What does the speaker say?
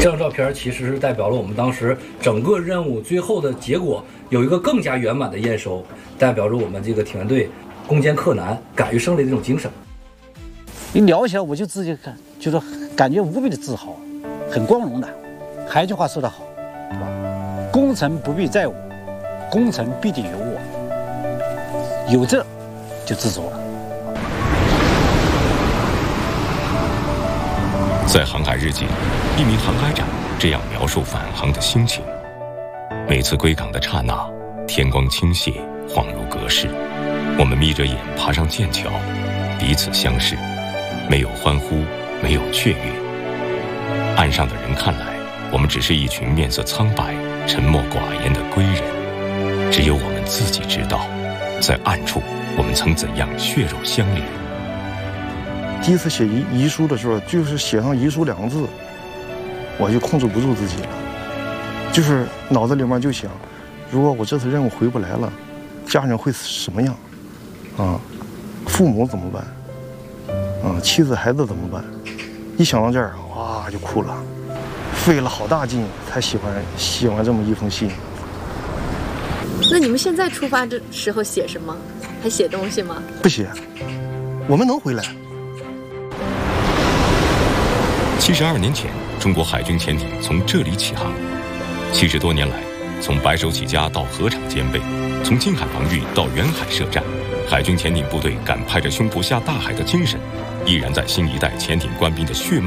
这张照片其实是代表了我们当时整个任务最后的结果有一个更加圆满的验收，代表着我们这个挺员队攻坚克难、敢于胜利的这种精神。 一聊起来，我就自己就是感觉无比的自豪，很光荣的。还有一句话说得好，对吧？功成不必在我，功成必定有我。有这就知足了。 在航海日记里，一名航海长这样描述返航的心情：每次归港的刹那，天光倾泻，恍如隔世。我们眯着眼爬上剑桥，彼此相视，没有欢呼，没有雀跃。岸上的人看来，我们只是一群面色苍白、沉默寡言的归人。只有我们自己知道，在暗处，我们曾怎样血肉相连。 第一次写遗书的时候，就是写上遗书2个字，我就控制不住自己了，就是脑子里面就想，如果我这次任务回不来了，家人会什么样？啊，父母怎么办？啊，妻子孩子怎么办？一想到这儿，哇就哭了，费了好大劲才写完这么一封信。 那你们现在出发的时候写什么？还写东西吗？ 不写，我们能回来。 72年前，中国海军潜艇从这里起航。70多年来，从白手起家到河场兼备，从近海防御到远海设战，海军潜艇部队敢拍着胸脯下大海的精神，依然在新一代潜艇官兵的血脉